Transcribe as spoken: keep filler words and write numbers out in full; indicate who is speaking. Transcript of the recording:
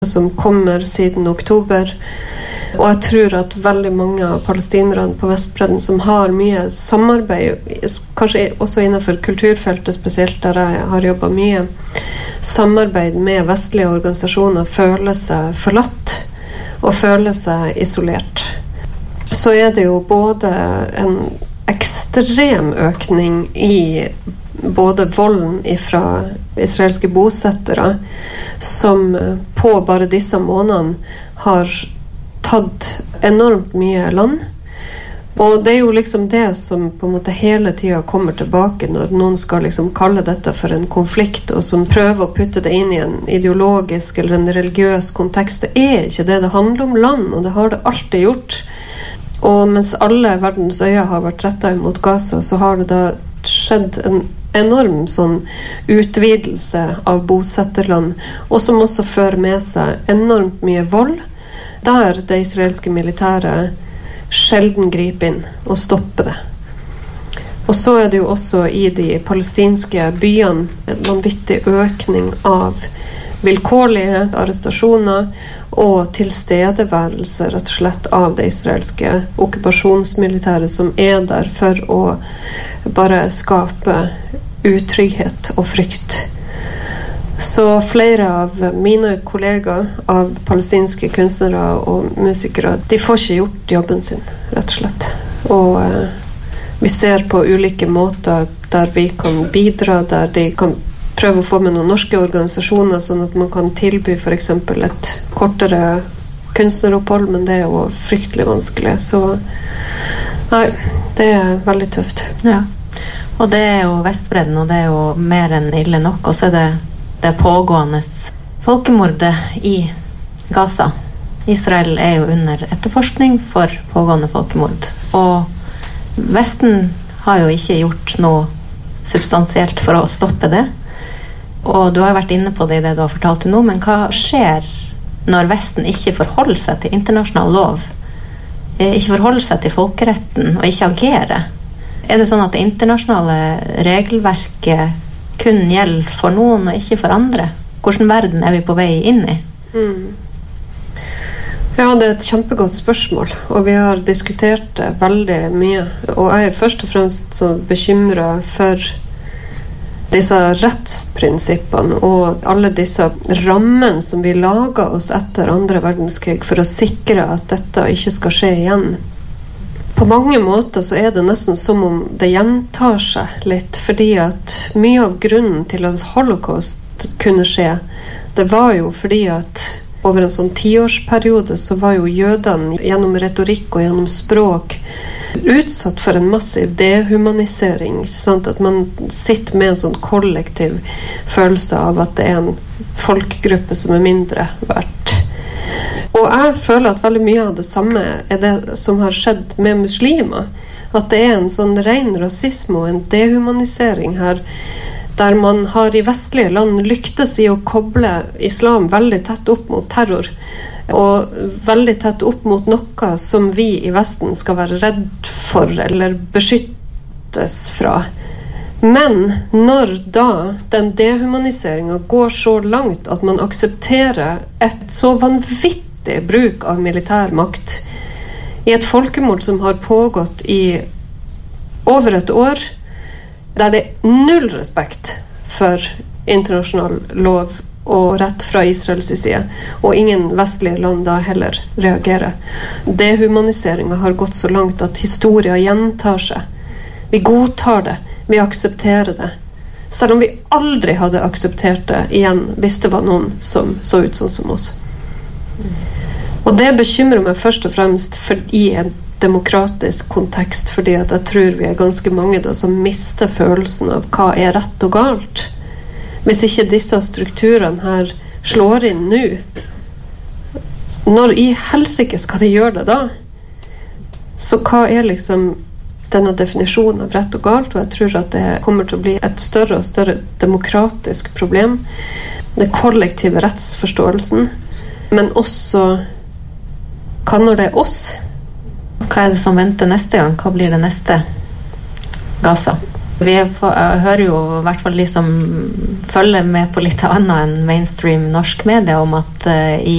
Speaker 1: som kommer siden oktober. Og jeg tror at veldig mange av palestinerne på Vestbredden som har mye samarbeid, kanskje også innenfor kulturfeltet spesielt, der jeg har jobbet mye, samarbeid med vestlige organisasjoner, føler seg forlatt og føler seg isolert. Så er det jo både en ekstrem økning i både volden fra israelske bosettere, som på bare disse månedene har tatt enormt mye land. Og det er jo liksom det som på en måte hele tiden kommer tilbake når noen skal liksom kalle dette for en konflikt, og som prøver å putte det inn i en ideologisk eller en religiøs kontekst. Det er ikke det, det handler om land, og det har det alltid gjort. Og mens alle verdens øyne har vært rettet mot Gaza, så har det da skjedd en enorm sånn utvidelse av bosetterland, og som også fører med seg enormt mye vold, der det israelske militæret sjelden griper inn og stopper det. Og så er det jo også i de palestinske byene en vanvittig økning av vilkårlige arrestasjoner og tilstedeværelse rett og slett av det israelske okkupasjonsmilitæret som er der for å bare skape utrygghet og frykt. Så flere av mine kollegaer av palestinske kunstnere og musikere, de får ikke gjort jobben sin, rett og slett. Og eh, vi ser på ulike måter der vi kan bidra, der de kan prøve å få med noen norske organisasjoner, sånn at man kan tilby for eksempel et kortere kunstneropphold, men det er jo fryktelig vanskelig. Så nei, det er veldig tøft.
Speaker 2: Ja, og det er jo Vestbredden, og det er jo mer enn ille nok, og så er det det pågående folkemordet i Gaza. Israel er jo under etterforskning for pågående folkemord, og Vesten har jo ikke gjort noe substansielt for å stoppe det. Og du har vært inne på det i det du har fortalt til nå, men hva skjer når Vesten ikke forholder seg til internasjonal lov, ikke forholder seg til folkeretten og ikke agerer? Er det sånn at det internasjonale regelverket kun gjelder for noen og ikke for andre? Hvordan verden er vi på vei inn i?
Speaker 1: Mm. Ja, det er et kjempegodt spørsmål, og vi har diskutert det veldig mye. Og jeg er først og fremst så bekymret for disse rettsprinsippene og alle disse rammene som vi lager oss etter andre verdenskrig for å sikre at dette ikke skal skje igjen. På mange måter så er det nesten som om det gjentar seg litt, fordi at mye av grunnen til at holocaust kunne skje, det var jo fordi at over en sånn tiårsperiode så var jo jødene gjennom retorikk og gjennom språk utsatt for en massiv dehumanisering, sant? At man sitter med en sånn kollektiv følelse av at det er en folkegruppe som er mindre verdt. Og jeg føler at veldig mye av det samme er det som har skjedd med muslimer. At det er en sånn ren rasisme og en dehumanisering her, der man har i vestlige land lyktes i å koble islam veldig tett opp mot terror, og veldig tett opp mot noe som vi i Vesten skal være redd for eller beskyttes fra. Men når da den dehumaniseringen går så langt at man aksepterer et så vanvittig bruk av militær makt i et folkemord som har pågått i over et år, der det er null respekt for internasjonal lov og rett fra Israels side, og ingen vestlige land da heller reagerer. Dehumaniseringen har gått så langt at historien gjentar seg. Vi godtar det, vi aksepterer det, selv om vi aldri hadde akseptert det igjen hvis det var noen som så ut sånn som oss. Og det bekymrer meg først og fremst for, i en demokratisk kontekst, fordi at jeg tror vi er ganske mange da, som mister følelsen av hva er rett og galt. Hvis ikke disse strukturene her slår inn nå, når i helsike skal de gjøre det da? Så hva er liksom denne definisjonen av rett og galt? Og jeg tror at det kommer til å bli et større og større demokratisk problem. Den kollektive rettsforståelsen, men også hva når det er oss?
Speaker 2: Hva er det som venter neste gang? Hva blir det neste Gaza? Vi hører jo I hvert fall de som følger med på litt annet enn mainstream norsk media om at uh, I